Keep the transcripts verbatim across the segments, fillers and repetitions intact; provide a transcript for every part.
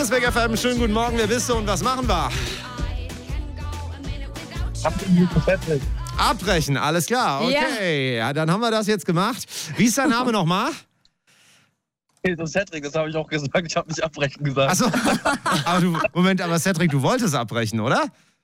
Hier ist Weg F M. Schönen guten Morgen. Wer bist du und was machen wir? Abbrechen, alles klar. Okay, ja. Ja, dann haben wir das jetzt gemacht. Wie ist dein Name nochmal? Jesus Cedric, das habe ich auch gesagt. Ich habe nicht abbrechen gesagt. Achso, aber du, Moment, aber Cedric, du wolltest abbrechen, oder?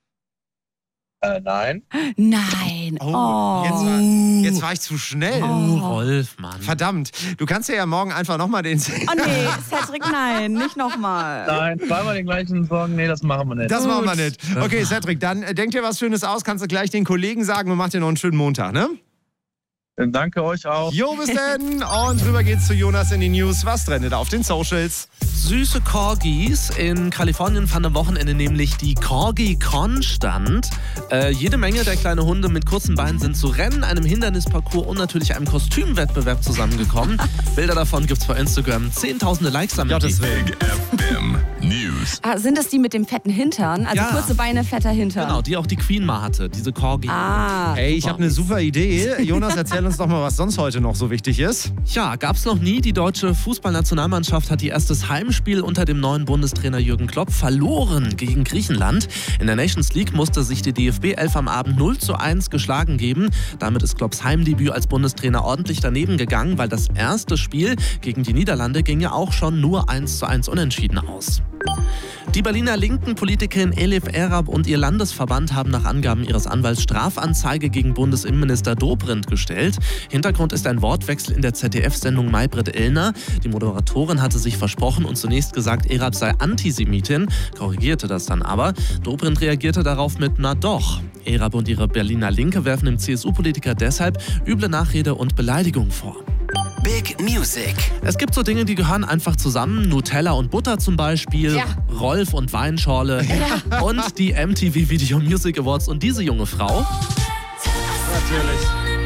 Äh, nein. Nein. Oh, Oh. Jetzt, war, jetzt war ich zu schnell. Oh. Rolf, Mann. Verdammt, du kannst ja, ja morgen einfach nochmal den... Oh nee, Cedric, nein, nicht nochmal. Nein, zweimal den gleichen Song. Nee, das machen wir nicht. Das machen wir nicht. Okay, Cedric, dann äh, denk dir was Schönes aus, kannst du gleich den Kollegen sagen und mach dir noch einen schönen Montag, ne? Danke euch auch. Jo, bis denn. Und rüber geht's zu Jonas in die News. Was trendet auf den Socials? Süße Corgis. In Kalifornien fand am Wochenende nämlich die Corgi-Con stand. Äh, jede Menge der kleine Hunde mit kurzen Beinen sind zu Rennen, einem Hindernisparcours und natürlich einem Kostümwettbewerb zusammengekommen. Bilder davon gibt's bei Instagram. Zehntausende Likes haben die. Willen. F M News. Ah, sind das die mit dem fetten Hintern? Also Ja. kurze Beine, fetter Hintern. Genau, die auch die Queen mal hatte, diese Corgi. Ah. Hey, ich habe eine super Idee. Jonas, erzähl uns doch mal, was sonst heute noch so wichtig ist. Ja, gab's noch nie. Die deutsche Fußballnationalmannschaft hat ihr erstes Heimspiel unter dem neuen Bundestrainer Jürgen Klopp verloren gegen Griechenland. In der Nations League musste sich die D F B elf am Abend null zu eins geschlagen geben. Damit ist Klopps Heimdebüt als Bundestrainer ordentlich daneben gegangen, weil das erste Spiel gegen die Niederlande ging ja auch schon nur eins zu eins unentschieden aus. Die Berliner linken Politikerin Elif Erab und ihr Landesverband haben nach Angaben ihres Anwalts Strafanzeige gegen Bundesinnenminister Dobrindt gestellt. Hintergrund ist ein Wortwechsel in der Z D F-Sendung Maybrit Illner. Die Moderatorin hatte sich versprochen und zunächst gesagt, Erab sei Antisemitin, korrigierte das dann aber. Dobrindt reagierte darauf mit „Na doch". Erab und ihre Berliner Linke werfen dem C S U-Politiker deshalb üble Nachrede und Beleidigung vor. Big Music. Es gibt so Dinge, die gehören einfach zusammen. Nutella und Butter zum Beispiel, Ja. Rolf und Weinschorle und die M T V Video Music Awards und diese junge Frau. Natürlich.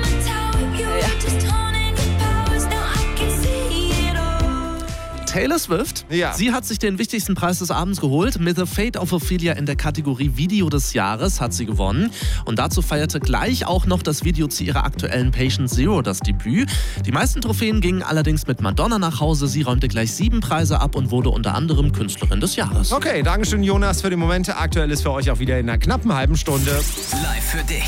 Taylor Swift, Ja. sie hat sich den wichtigsten Preis des Abends geholt. Mit The Fate of Ophelia in der Kategorie Video des Jahres hat sie gewonnen. Und dazu feierte gleich auch noch das Video zu ihrer aktuellen Patient Zero das Debüt. Die meisten Trophäen gingen allerdings mit Madonna nach Hause. Sie räumte gleich sieben Preise ab und wurde unter anderem Künstlerin des Jahres. Okay, Dankeschön, Jonas, für die Momente. Aktuell ist für euch auch wieder in einer knappen halben Stunde. Live für dich.